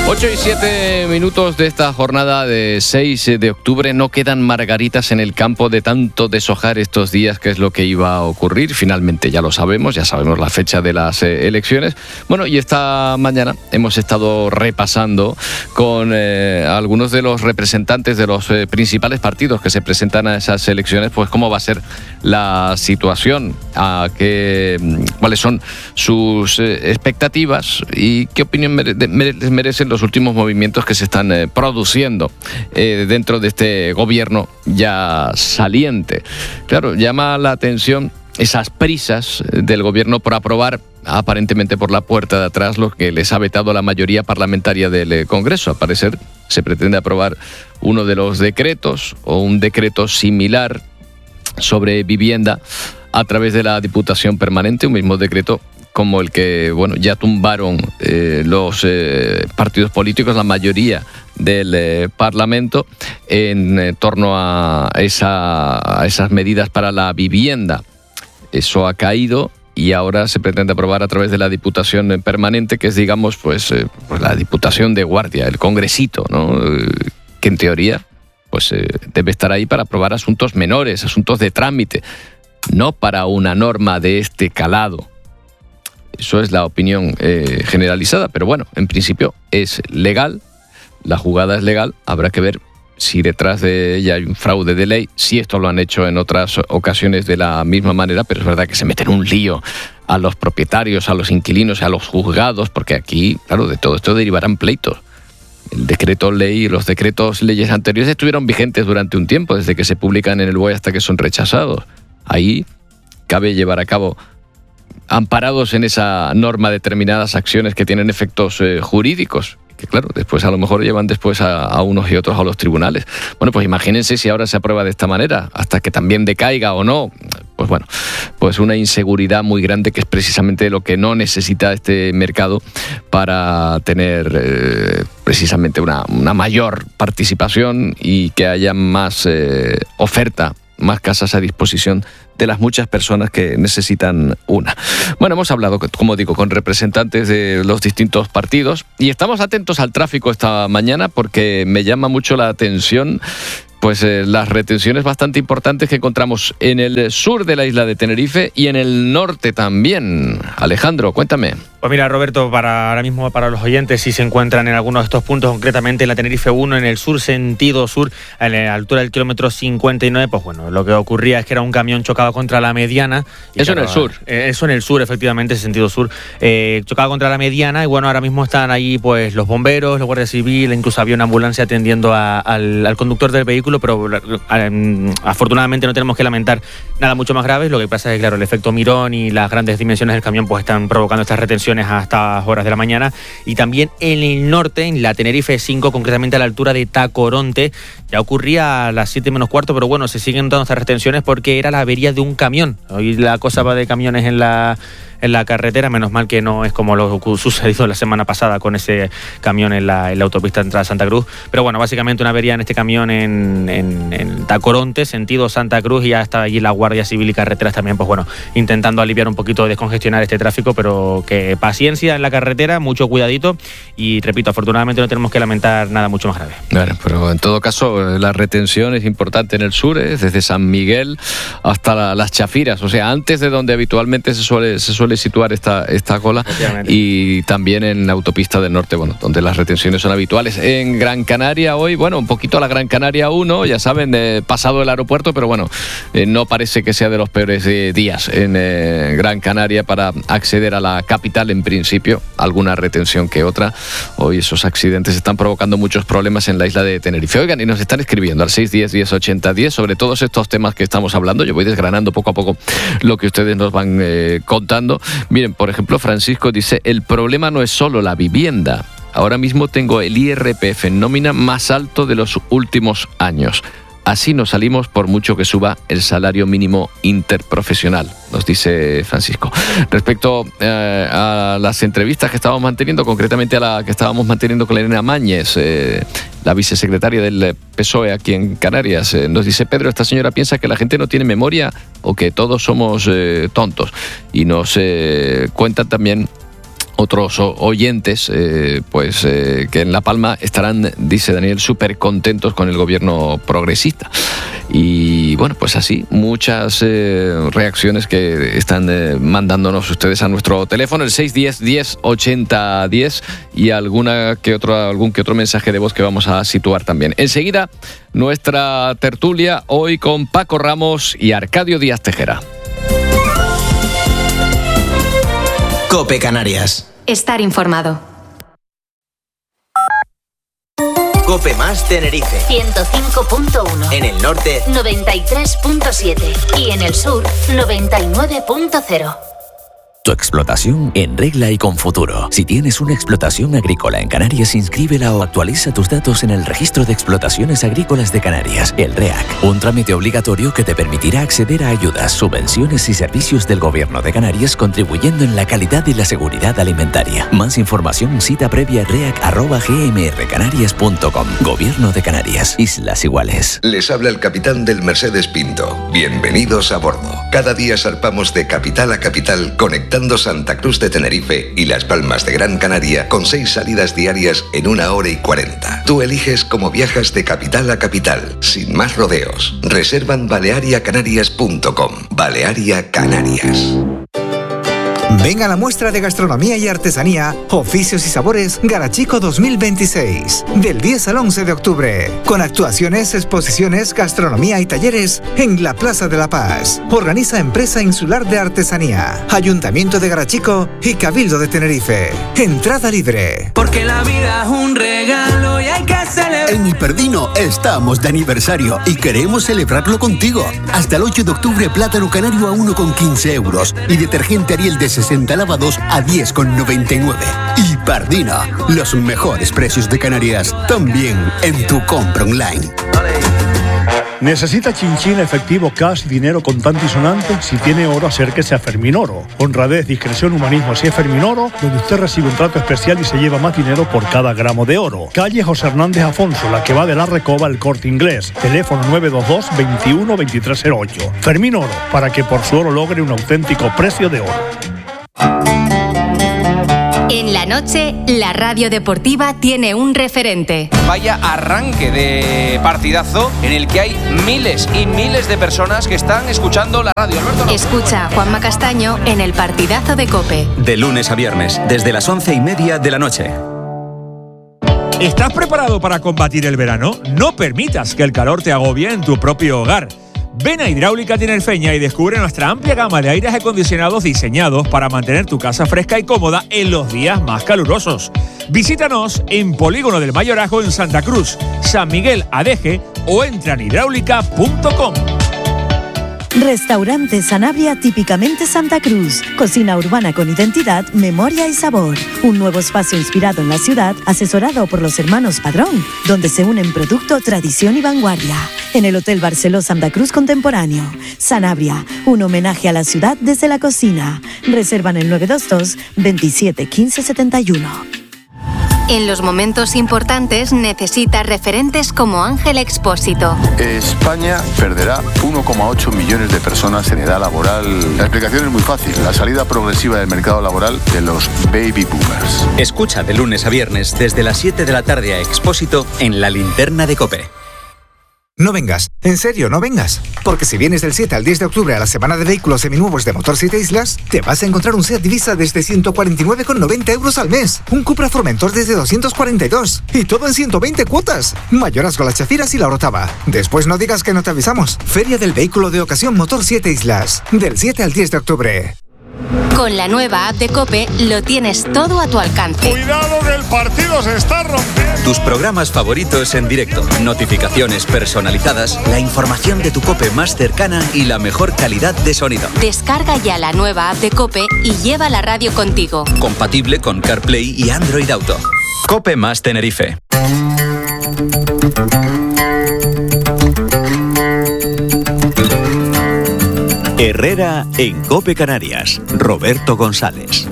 8:07 de esta jornada de 6 de octubre. No quedan margaritas en el campo de tanto deshojar estos días, que es lo que iba a ocurrir. Finalmente ya sabemos la fecha de las elecciones. Bueno, y esta mañana hemos estado repasando con algunos de los representantes de los principales partidos que se presentan a esas elecciones, pues cómo va a ser la situación, cuáles son sus expectativas y qué opinión les merecen los últimos movimientos que se están produciendo dentro de este gobierno ya saliente. Claro, llama la atención esas prisas del gobierno por aprobar aparentemente por la puerta de atrás lo que les ha vetado la mayoría parlamentaria del Congreso. Al parecer se pretende aprobar uno de los decretos o un decreto similar sobre vivienda a través de la Diputación Permanente, un mismo decreto como el que ya tumbaron los partidos políticos, la mayoría del Parlamento, en torno a esas medidas para la vivienda. Eso ha caído y ahora se pretende aprobar a través de la Diputación Permanente, que es, digamos, pues la Diputación de Guardia, el Congresito, ¿no? Que en teoría debe estar ahí para aprobar asuntos menores, asuntos de trámite, no para una norma de este calado. Eso es la opinión generalizada, pero bueno, en principio es legal, la jugada es legal, habrá que ver si detrás de ella hay un fraude de ley, si esto lo han hecho en otras ocasiones de la misma manera, pero es verdad que se meten un lío a los propietarios, a los inquilinos, a los juzgados, porque aquí, claro, de todo esto derivarán pleitos. El decreto ley y los decretos leyes anteriores estuvieron vigentes durante un tiempo, desde que se publican en el BOE hasta que son rechazados. Ahí cabe llevar a cabo, amparados en esa norma, determinadas acciones que tienen efectos jurídicos, que claro, después a lo mejor llevan después a unos y otros a los tribunales. Bueno, pues imagínense si ahora se aprueba de esta manera, hasta que también decaiga o no, pues una inseguridad muy grande, que es precisamente lo que no necesita este mercado para tener precisamente una mayor participación y que haya más oferta, más casas a disposición de las muchas personas que necesitan una. Bueno, hemos hablado, como digo, con representantes de los distintos partidos y estamos atentos al tráfico esta mañana, porque me llama mucho la atención las retenciones bastante importantes que encontramos en el sur de la isla de Tenerife y en el norte también. Alejandro, cuéntame. Pues mira, Roberto, ahora mismo para los oyentes, si se encuentran en algunos de estos puntos, concretamente en la Tenerife 1, en el sur, sentido sur, a la altura del kilómetro 59, pues bueno, lo que ocurría es que era un camión chocado contra la mediana. Eso claro, en el sur. Eso en el sur, efectivamente, sentido sur. Chocado contra la mediana y bueno, ahora mismo están ahí pues los bomberos, los guardias civiles, incluso había una ambulancia atendiendo al conductor del vehículo, pero afortunadamente no tenemos que lamentar nada mucho más grave. Lo que pasa es que, claro, el efecto Mirón y las grandes dimensiones del camión pues están provocando estas retenciones a estas horas de la mañana. Y también en el norte, en la Tenerife 5, concretamente a la altura de Tacoronte, ya ocurría a las 7 menos cuarto, pero bueno, se siguen dando estas retenciones porque era la avería de un camión. Hoy la cosa va de camiones en la carretera, menos mal que no es como lo sucedido la semana pasada con ese camión en la autopista entrada a Santa Cruz, pero bueno, básicamente una avería en este camión en Tacoronte, sentido Santa Cruz, y ya está allí la Guardia Civil y Carreteras también, pues bueno, intentando aliviar un poquito, descongestionar este tráfico, pero que paciencia en la carretera, mucho cuidadito, y repito, afortunadamente no tenemos que lamentar nada mucho más grave. Bueno, pero en todo caso, la retención es importante en el sur, desde San Miguel hasta las Chafiras, o sea, antes de donde habitualmente se suele situar esta cola, y también en la autopista del norte, bueno, donde las retenciones son habituales. En Gran Canaria hoy, bueno, un poquito a la Gran Canaria 1, ya saben, pasado el aeropuerto, pero bueno, no parece que sea de los peores días en Gran Canaria para acceder a la capital, en principio, alguna retención que otra. Hoy esos accidentes están provocando muchos problemas en la isla de Tenerife. Oigan, y nos están escribiendo al 610-1080-10 sobre todos estos temas que estamos hablando. Yo voy desgranando poco a poco lo que ustedes nos van contando. Miren, por ejemplo, Francisco dice: el problema no es solo la vivienda. Ahora mismo tengo el IRPF en nómina más alto de los últimos años. Así nos salimos por mucho que suba el salario mínimo interprofesional, nos dice Francisco. Respecto a las entrevistas que estábamos manteniendo, concretamente a la que estábamos manteniendo con Elena Mañez, la vicesecretaria del PSOE aquí en Canarias, nos dice: Pedro, esta señora piensa que la gente no tiene memoria o que todos somos tontos. Y nos cuentan también otros oyentes, que en La Palma estarán, dice Daniel, súper contentos con el gobierno progresista. Y bueno, pues así, muchas reacciones que están mandándonos ustedes a nuestro teléfono, el 610 10 80 10, y algún que otro mensaje de voz que vamos a situar también. Enseguida, nuestra tertulia, hoy con Paco Ramos y Arcadio Díaz Tejera. COPE Canarias. Estar informado. COPE más Tenerife. 105.1. En el norte, 93.7. Y en el sur, 99.0. Tu explotación en regla y con futuro. Si tienes una explotación agrícola en Canarias, inscríbela o actualiza tus datos en el Registro de Explotaciones Agrícolas de Canarias, el REAC. Un trámite obligatorio que te permitirá acceder a ayudas, subvenciones y servicios del Gobierno de Canarias, contribuyendo en la calidad y la seguridad alimentaria. Más información, cita previa reac@gmrcanarias.com. Gobierno de Canarias, Islas Iguales. Les habla el capitán del Mercedes Pinto. Bienvenidos a bordo. Cada día zarpamos de capital a capital, conectando Santa Cruz de Tenerife y Las Palmas de Gran Canaria con 6 salidas diarias en 1 hora y 40. Tú eliges cómo viajas de capital a capital, sin más rodeos. Reserva en baleariacanarias.com. Balearia Canarias. Ven a la muestra de gastronomía y artesanía, oficios y sabores Garachico 2026, del 10 al 11 de octubre, con actuaciones, exposiciones, gastronomía y talleres en la Plaza de la Paz. Organiza Empresa Insular de Artesanía, Ayuntamiento de Garachico y Cabildo de Tenerife. Entrada libre. Porque la vida es un regalo y hay que celebrar. En Hiperdino estamos de aniversario y queremos celebrarlo contigo. Hasta el 8 de octubre, plátano canario a 1,15 euros y detergente Ariel de 60 lavados a 10,99. Hiperdino, los mejores precios de Canarias, también en tu compra online. ¿Necesita chinchín, efectivo, cash, dinero contante y sonante? Si tiene oro, acérquese a Ferminoro. Honradez, discreción, humanismo, así es Ferminoro, donde usted recibe un trato especial y se lleva más dinero por cada gramo de oro. Calle José Hernández Afonso, la que va de la Recoba al Corte Inglés. Teléfono 922 21 2308. Ferminoro, para que por su oro logre un auténtico precio de oro. En la noche, la radio deportiva tiene un referente. Vaya arranque de partidazo en el que hay miles y miles de personas que están escuchando la radio. Escucha a Juanma Castaño en el partidazo de COPE. De lunes a viernes, desde las 11:30 de la noche. ¿Estás preparado para combatir el verano? No permitas que el calor te agobie en tu propio hogar. Ven a Hidráulica Tinerfeña y descubre nuestra amplia gama de aires acondicionados diseñados para mantener tu casa fresca y cómoda en los días más calurosos. Visítanos en Polígono del Mayorazgo en Santa Cruz, San Miguel Adeje o entra en hidráulica.com. Restaurante Sanabria típicamente Santa Cruz. Cocina urbana con identidad, memoria y sabor. Un nuevo espacio inspirado en la ciudad, asesorado por los hermanos Padrón, donde se unen producto, tradición y vanguardia. En el Hotel Barceló Santa Cruz Contemporáneo. Sanabria, un homenaje a la ciudad desde la cocina. Reservan el 922 27 15 71. En los momentos importantes necesita referentes como Ángel Expósito. España perderá 1,8 millones de personas en edad laboral. La explicación es muy fácil, la salida progresiva del mercado laboral de los baby boomers. Escucha de lunes a viernes desde las 7 de la tarde a Expósito en la linterna de COPE. No vengas, en serio, no vengas. Porque si vienes del 7 al 10 de octubre a la semana de vehículos seminuevos de Motor 7 Islas, te vas a encontrar un Seat Divisa desde 149,90 euros al mes, un Cupra Formentor desde 242 y todo en 120 cuotas. Mayorazgo, Las Chafiras y La Orotava. Después no digas que no te avisamos. Feria del Vehículo de Ocasión Motor 7 Islas, del 7 al 10 de octubre. Con la nueva app de COPE lo tienes todo a tu alcance. ¡Cuidado que el partido se está rompiendo! Tus programas favoritos en directo, notificaciones personalizadas, la información de tu COPE más cercana y la mejor calidad de sonido. Descarga ya la nueva app de COPE y lleva la radio contigo. Compatible con CarPlay y Android Auto. COPE más Tenerife. Herrera en COPE Canarias. Roberto González.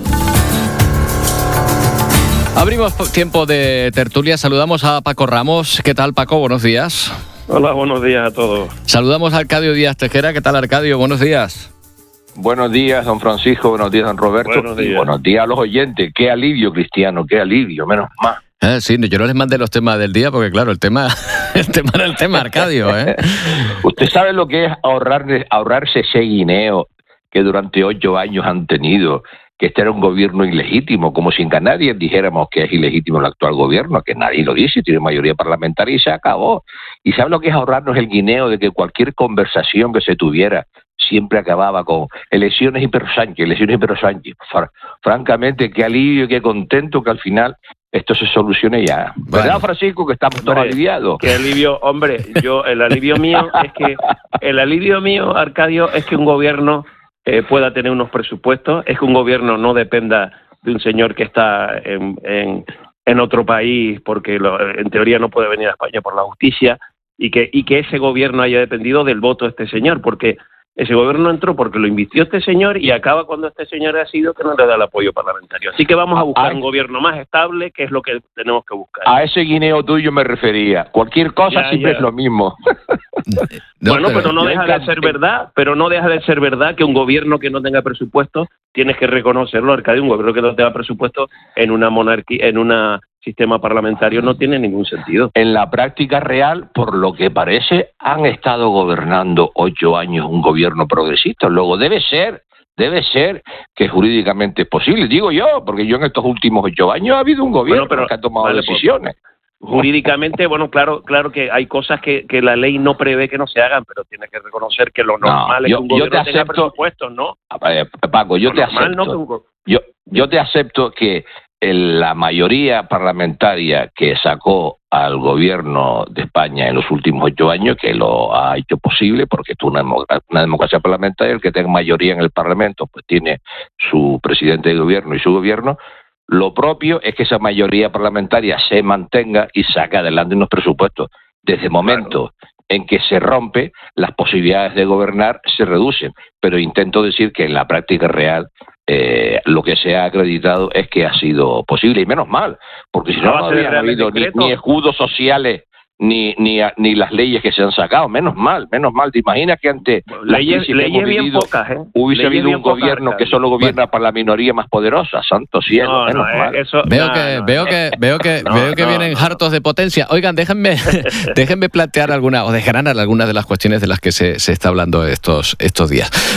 Abrimos tiempo de tertulia. Saludamos a Paco Ramos. ¿Qué tal, Paco? Buenos días. Hola, buenos días a todos. Saludamos a Arcadio Díaz Tejera. ¿Qué tal, Arcadio? Buenos días. Buenos días, don Francisco, buenos días, don Roberto, y buenos días a los oyentes. Qué alivio, Cristiano, qué alivio, menos mal. Sí, yo no les mandé los temas del día porque, claro, el tema era el tema Arcadio, ¿eh? ¿Usted sabe lo que es ahorrarse ese guineo que durante 8 años han tenido? Que este era un gobierno ilegítimo, como si en Canarias dijéramos que es ilegítimo el actual gobierno, que nadie lo dice, tiene mayoría parlamentaria y se acabó. ¿Y sabe lo que es ahorrarnos el guineo de que cualquier conversación que se tuviera siempre acababa con elecciones y Pedro Sánchez? Francamente, qué alivio y qué contento que al final esto se solucione ya. ¿Verdad, bueno, Francisco, que estamos todos aliviados? Qué alivio, hombre. El alivio mío, Arcadio, es que un gobierno pueda tener unos presupuestos, es que un gobierno no dependa de un señor que está en otro país porque en teoría no puede venir a España por la justicia, y que ese gobierno haya dependido del voto de este señor, porque ese gobierno entró porque lo invirtió este señor y acaba cuando este señor ha sido que no le da el apoyo parlamentario. Así que vamos a buscar un gobierno más estable, que es lo que tenemos que buscar. A ese guineo tuyo me refería. Cualquier cosa siempre es lo mismo. Bueno, pero no deja de ser verdad, que un gobierno que no tenga presupuesto, tienes que reconocerlo, Arcadio, un gobierno que no tenga presupuesto en una monarquía, en un sistema parlamentario no tiene ningún sentido. En la práctica real, por lo que parece, han estado gobernando 8 años un gobierno progresista. Luego debe ser que jurídicamente es posible, digo yo, porque yo en estos últimos 8 años ha habido un gobierno que ha tomado decisiones. Jurídicamente, bueno, claro que hay cosas que la ley no prevé que no se hagan, pero tienes que reconocer que lo normal es que un gobierno tenga presupuestos, ¿no? Paco, yo te acepto que la mayoría parlamentaria que sacó al gobierno de España en los últimos 8 años, que lo ha hecho posible, porque esto es una democracia parlamentaria, el que tenga mayoría en el Parlamento pues tiene su presidente de gobierno y su gobierno. Lo propio es que esa mayoría parlamentaria se mantenga y saque adelante unos presupuestos. Desde el momento en que se rompe, las posibilidades de gobernar se reducen. Pero intento decir que en la práctica real lo que se ha acreditado es que ha sido posible, y menos mal, porque si no habría habido ni escudos sociales ni las leyes que se han sacado. Menos mal. ¿Te imaginas que ante leyes bien pocas, hubiese habido un gobierno que solo gobierna para la minoría más poderosa? Santo cielo, menos mal. Veo que vienen hartos de potencia. Oigan, déjenme plantear algunas de las cuestiones de las que se está hablando estos días.